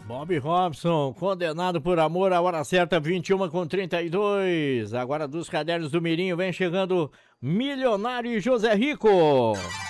Bob Robson, condenado por amor, a hora certa, 21h32. Agora dos cadernos do Mirinho, vem chegando Milionário e José Rico.